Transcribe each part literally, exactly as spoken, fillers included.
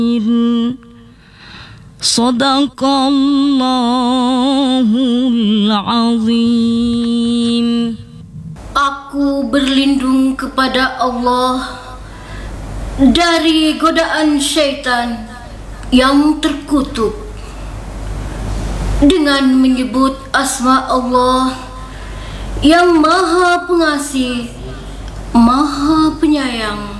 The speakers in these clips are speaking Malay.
Sadaqallahul azim. Aku berlindung kepada Allah dari godaan syaitan yang terkutuk dengan menyebut asma Allah yang Maha Pengasih, Maha Penyayang.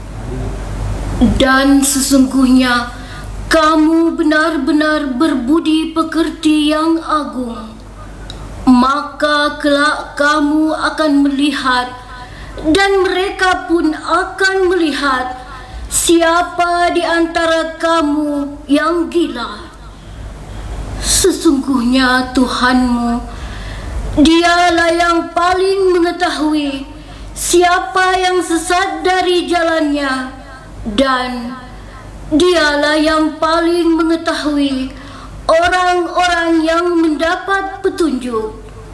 Dan sesungguhnya kamu benar-benar berbudi pekerti yang agung. Maka kelak kamu akan melihat, dan mereka pun akan melihat, siapa di antara kamu yang gila. Sesungguhnya Tuhanmu, Dialah yang paling mengetahui siapa yang sesat dari jalannya, dan Dialah yang paling mengetahui orang-orang yang mendapat petunjuk.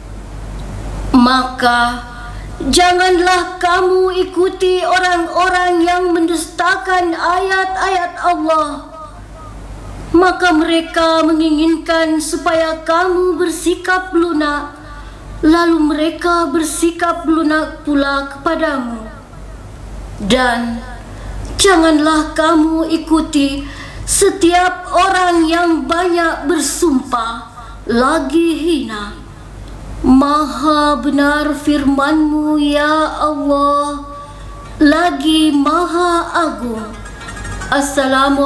Maka janganlah kamu ikuti orang-orang yang mendustakan ayat-ayat Allah. Maka mereka menginginkan supaya kamu bersikap lunak, lalu mereka bersikap lunak pula kepadamu. Dan janganlah kamu ikuti setiap orang yang banyak bersumpah lagi hina. Maha benar firman-Mu ya Allah, lagi maha agung. Assalamualaikum